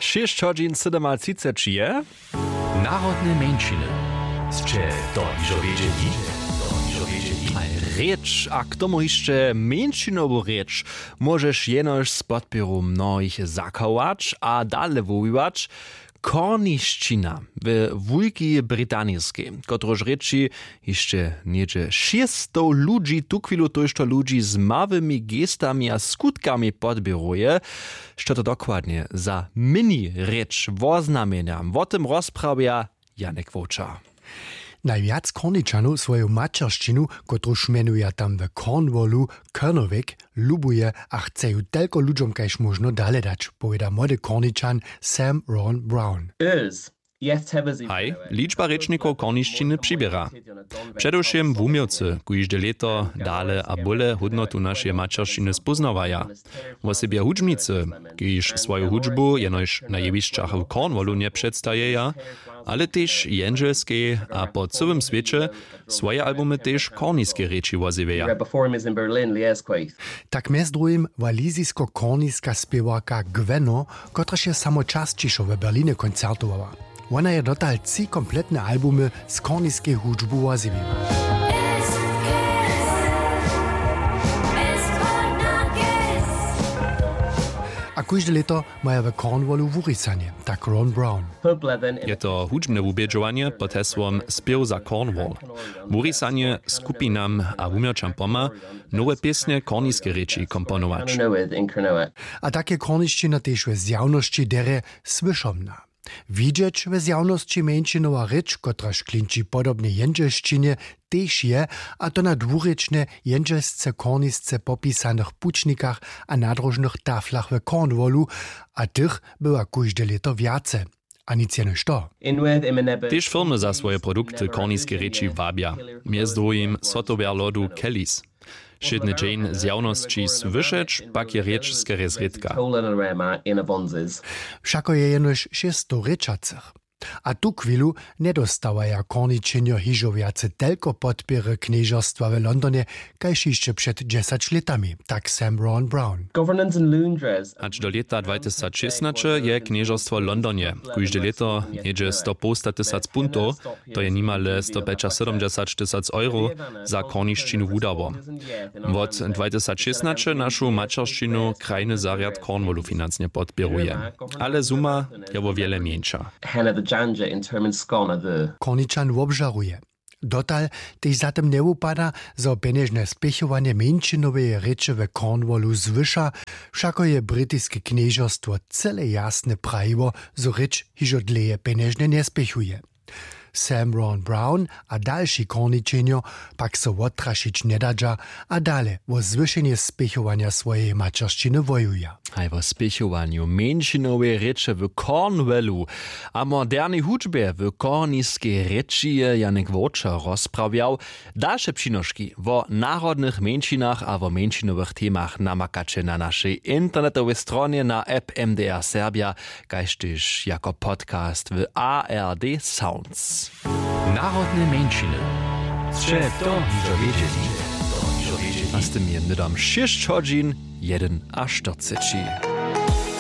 6 hodin 37 je. Narodne mężczyzny. Sče to iżo wiedzieli? Rzecz, a k tomu jeszcze mężczyznową rzecz możesz jenoż z podpieru mnohich zachować, a dalej wujiwać korniszczyna w Wielkiej Brytanijskiej, kotróż rzeczy jeszcze niedzie 600 ludzi, tu chwilu to jeszcze ludzi z małymi gestami a skutkami podbieruje, co to dokładnie za mini rzecz woznamienia. O tym rozprawia Janek Wočar. Najviac Korničanov svoju mačerštinu, kotruž menuje tam v Cornwallu, Kernovik, lubuje a chceju telko ľuďom kajž možno dale dać, poveda młody Korničan Sam Ron Brown. Haj, liczba rečnikov korniščiny přibiera. Především v umělci, kojžde leto dále a bole hodnotu naše mačerščiny spoznavaja. V osebě hudžmice, kojž svoju hudžbu jenož na jeviščach v Cornwallu nie předstajeja, ale tež jenželské a po celém světě svoje albumy tež korniské reči vozivia. Tak mez druhým walizisko-korniska spiewarka Gweno, kotraž je samo časčišo v Berlíne koncertovala. Ona je dotal 3 kompletne albumy z korniskej hudžbu vozivia. A kujžde leto maja v Cornwallu wurisanie, tak Ron Brown. Je to hudžbne ubiežovanie pod heslom Spiew za Cornwall. Wurisanie skupinam a umielčam poma nowe piesne korniske reči komponować. A takie korniščina tež v zjavnosti dere słyszomna. Widzieć w zjawności mężczyznowa rzecz, kotraż klinči podobnie jędzelszczynie, tež je, a to na dwurečne jędzelsce kornisce popisanych pučnikach a nadrożnych taflach w Cornwallu, a tych była kujžde leto viace. A nic jenož to. Tež firmy za svoje produkty korniske reči wabia. Między drugim software lodu Kellys. Šedne Jane zjavnosti słyszeć, pak je rzecz skere zredka. Všako je jenož 600 rečacych. A tu chwilu nedostawaja korničenjo hižoviace telko podpiery knieżostwa w Londonie, kajž jeszcze przed 10 latami, tak Sam Ron Brown. Aż do leta 2016 je knieżostwo Londonie, kujžde leto jedzie 100 tysac puntów, to je nimale 175 tysac euro za korniščinu wudało. Od 2016 naszą mačerščinu krajny zariad Cornwallu finansnie podpieruje. Ale suma je o wiele mniejsza. Korničan obžaruje. Dotal tež zatem ne upada, za penežne spěchovanie menšinowej reče v Cornwallu zvyša, všako je britijske kniežostwo cele jasne prajivo, zo reč hižo dleje penežne ne spěchuje. Sam Ron Brown a další korničenjo pak se odtrašić nedadža a dale o zvyšenie spěchovania svojej mačerščiny vojuja. Aj o spěchowaniu mężczyznowej reče w Cornwallu a modernej hudžbie w korniskiej reči je Janek Wočar rozprawiał. Dalsze przynożki o narodnych mężczynach a o mężczyznowych temach namakacie na naszej internetowej stronie na app MDR Serbia, kajž tež jako podcast w ARD Sounds. Narodne mężczyzny. Sče to iżo wiedzieli? A z tym jednym 6 hodin 41.